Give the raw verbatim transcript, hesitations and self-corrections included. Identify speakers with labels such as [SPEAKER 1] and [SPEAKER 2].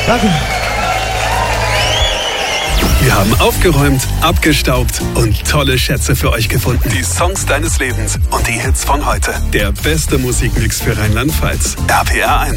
[SPEAKER 1] Danke.
[SPEAKER 2] Wir haben aufgeräumt, abgestaubt und tolle Schätze für euch gefunden. Die Songs deines Lebens und die Hits von heute. Der beste Musikmix für Rheinland-Pfalz. R P R eins.